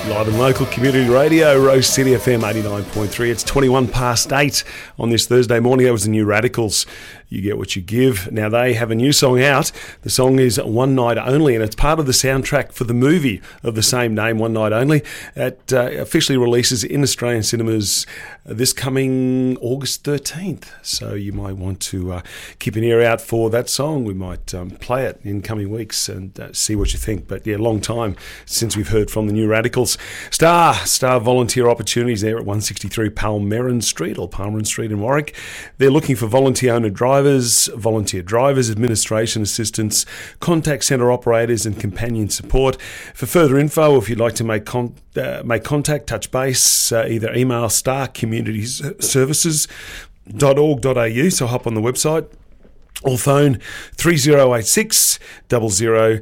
Live and local community radio, Rose City FM 89.3. It's 21 past 8 on this Thursday morning. That was the New Radicals. You get what you give. Now they have a new song out. The song is One Night Only, and it's part of the soundtrack for the movie of the same name, One Night Only. It officially releases in Australian cinemas this coming August 13th. So you might want to keep an ear out for that song. We might play it in coming weeks and see what you think. But yeah, long time since we've heard from the New Radicals. Star volunteer opportunities there at 163 Palmerin Street or Palmerin Street in Warwick. They're looking for volunteer drivers, administration assistants, contact centre operators and companion support. For further info, if you'd like to make contact, touch base, either email starcommunityservices.org.au, so hop on the website, or phone 3086 0000.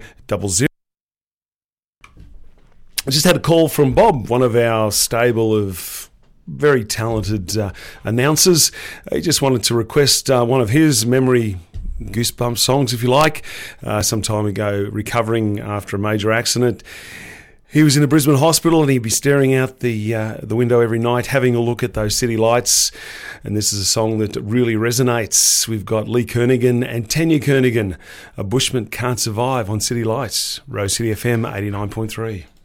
I just had a call from Bob, one of our stable of very talented announcers. He just wanted to request one of his memory goosebump songs, if you like. Some time ago, recovering after a major accident. He was in a Brisbane hospital and he'd be staring out the window every night, having a look at those city lights. And this is a song that really resonates. We've got Lee Kernaghan and Tanya Kernaghan. A Bushman Can't Survive on City Lights. Rose City FM 89.3.